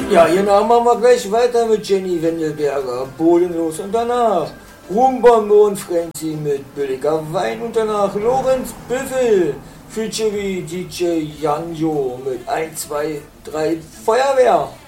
Ja, genau, machen wir gleich weiter mit Jenny Wendelberger, Bodenlos und danach Rumbombe und Frenzy mit billiger Wein und danach Lorenz Büffel, featuring DJ Janjo mit 1, 2, 3 Feuerwehr.